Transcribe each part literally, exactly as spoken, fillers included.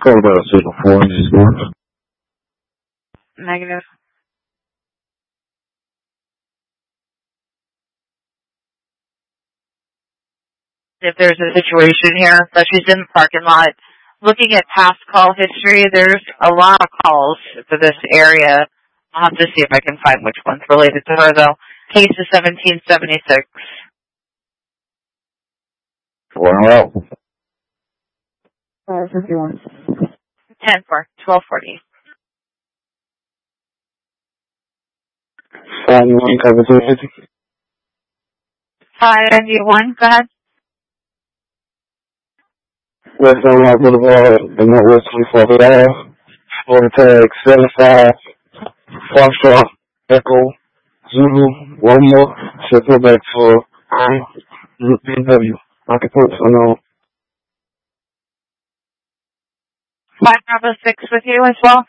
Colorado signal four, just one. Negative. If there's a situation here, but she's in the parking lot, looking at past call history, there's a lot of calls to this area. I'll have to see if I can find which one's related to her, though. Case is seventeen seventy-six. Four out. five fifty-one. ten for twelve forty. five one, cover two fifty. five ninety-one, go ahead. West Dunlop Boulevard, the Northwest twenty-four Ave. Florida tag seven five. Foxtrot, Echo, Zulu, one more. Should go back for um, B M W. Occupants unknown. five Bravo six with you as well?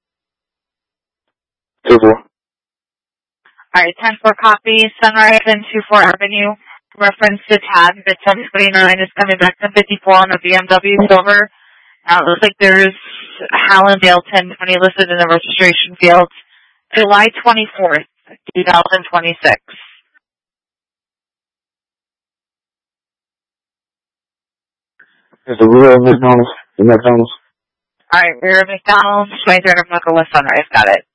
two four. Alright, ten four copy, Sunrise and two four Avenue. Reference to tab, the ten twenty-nine is coming back to fifty-four on a B M W Silver. Now it looks like there's Hallandale ten twenty listed in the registration field. July twenty-fourth, twenty twenty-six. It's a real McDonald's. The McDonald's. Alright, rear of McDonald's, twenty-third of Michael West Sunrise, got it.